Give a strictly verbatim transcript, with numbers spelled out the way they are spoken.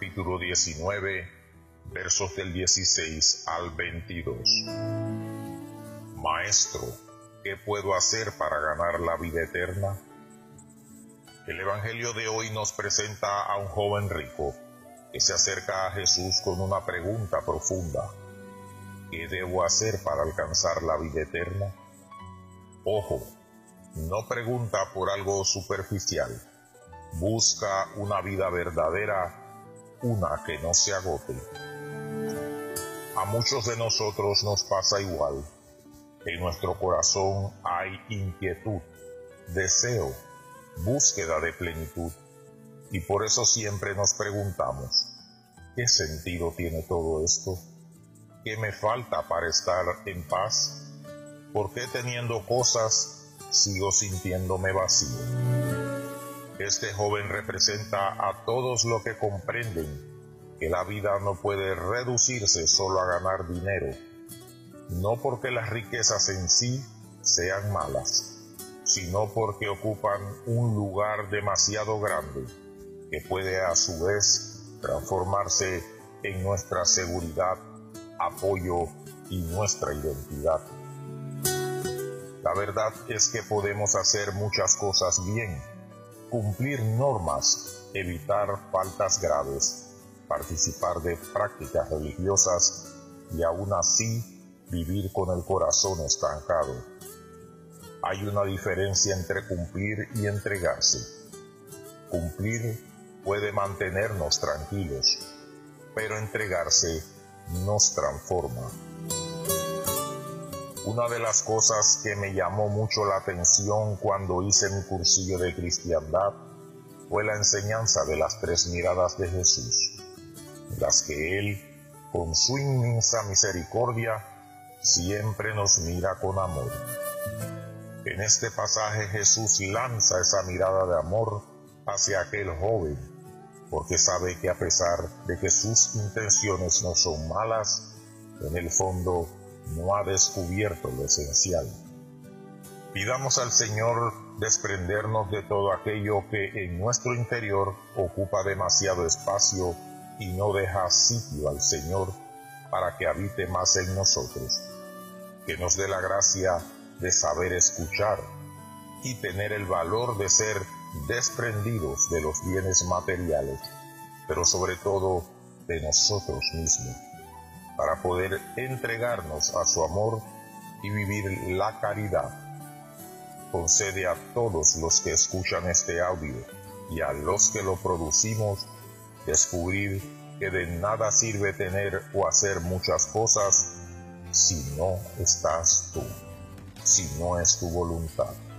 capítulo diecinueve, versos del dieciséis al veintidós. Maestro, ¿qué puedo hacer para ganar la vida eterna? El Evangelio de hoy nos presenta a un joven rico que se acerca a Jesús con una pregunta profunda. ¿Qué debo hacer para alcanzar la vida eterna? Ojo, no pregunta por algo superficial. Busca una vida verdadera, una que no se agote. A muchos de nosotros nos pasa igual. En nuestro corazón hay inquietud, deseo, búsqueda de plenitud, y por eso siempre nos preguntamos, ¿qué sentido tiene todo esto? ¿Qué me falta para estar en paz? ¿Por qué teniendo cosas sigo sintiéndome vacío? Este joven representa a todos los que comprenden que la vida no puede reducirse solo a ganar dinero, no porque las riquezas en sí sean malas, sino porque ocupan un lugar demasiado grande que puede a su vez transformarse en nuestra seguridad, apoyo y nuestra identidad. La verdad es que podemos hacer muchas cosas bien, cumplir normas, evitar faltas graves, participar de prácticas religiosas y aún así vivir con el corazón estancado. Hay una diferencia entre cumplir y entregarse. Cumplir puede mantenernos tranquilos, pero entregarse nos transforma. Una de las cosas que me llamó mucho la atención cuando hice mi cursillo de cristiandad fue la enseñanza de las tres miradas de Jesús, en las que Él, con su inmensa misericordia, siempre nos mira con amor. En este pasaje Jesús lanza esa mirada de amor hacia aquel joven, porque sabe que a pesar de que sus intenciones no son malas, en el fondo no ha descubierto lo esencial. Pidamos al Señor desprendernos de todo aquello que en nuestro interior ocupa demasiado espacio y no deja sitio al Señor para que habite más en nosotros. Que nos dé la gracia de saber escuchar y tener el valor de ser desprendidos de los bienes materiales, pero sobre todo de nosotros mismos, para poder entregarnos a su amor y vivir la caridad. Concede a todos los que escuchan este audio y a los que lo producimos descubrir que de nada sirve tener o hacer muchas cosas si no estás tú, si no es tu voluntad.